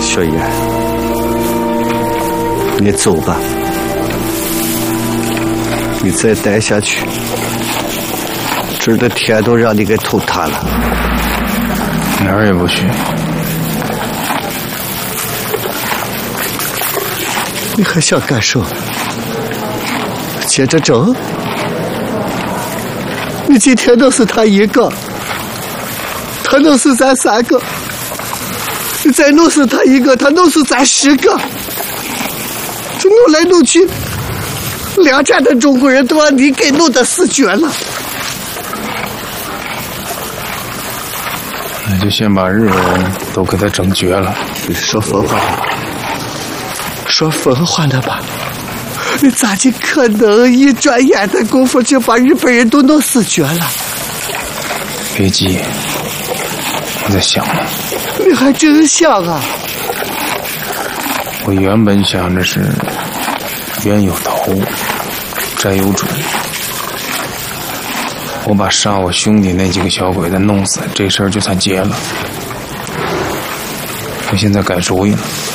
小燕，你走吧，你再待下去，这儿的天都让你给透塌了。 哪儿也不去。 你还想干什么？接着整？你今天弄死他一个，他弄死咱3个，你再弄死他一个，他弄死咱10个，这弄来弄去，2战的中国人都让你给弄得死绝了。 那就先把日本人都给他整绝了。 你说疯话，说疯话呢吧？你咋就可能一转眼的功夫就把日本人都弄死绝了？ 别急，我在想呢。 你还真想啊？ 我原本想着是冤有头，债有主。我把杀我兄弟那几个小鬼子弄死，这事儿就算结了。我现在改主意了，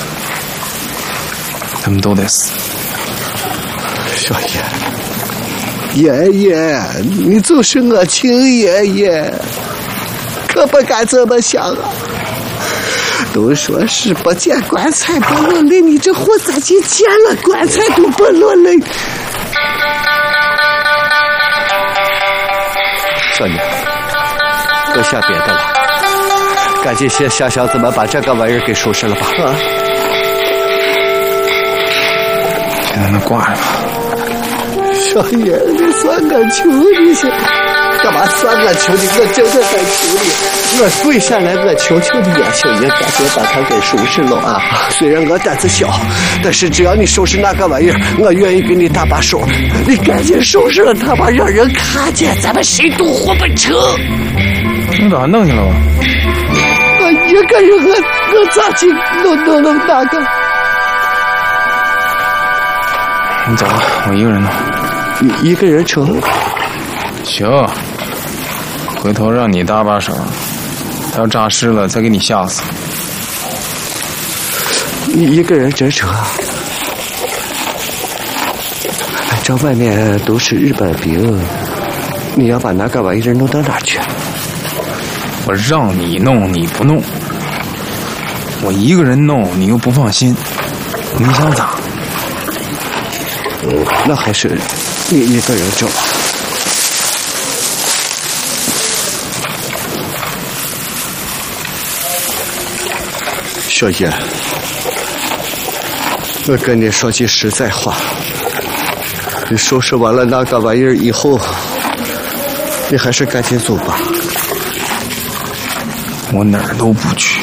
他们都得死。 小燕，爷爷，你就是我亲爷爷，可不敢这么想啊！都说是不见棺材不落泪，你这货咋就见了棺材都不落泪？小燕，都想别的了，赶紧先想想怎么把这个玩意儿给收拾了吧。啊！ 先让他挂着吧。 少爷，你算我求你些，干嘛算我求你？我真的在求你，我跪下来，我求求你呀，小爷，赶紧把他给收拾了啊！虽然我胆子小，但是只要你收拾那个玩意儿，我愿意给你搭把手。你赶紧收拾了他吧，让人看见，咱们谁都活不成。 你把他弄下来吧。 我一个人，我咋去弄那个？ 你走吧，我一个人弄。 你一个人成？ 行，回头让你搭把手，他要诈尸了，再给你吓死。 你一个人真成啊？这外面都是日本兵，你要把那个玩意儿弄到哪儿去？ 我让你弄，你不弄；我一个人弄，你又不放心，你想咋？ 那还是你一个人整。小燕，我跟你说句实在话，你收拾完了那个玩意儿以后，你还是赶紧走吧。 我哪儿都不去。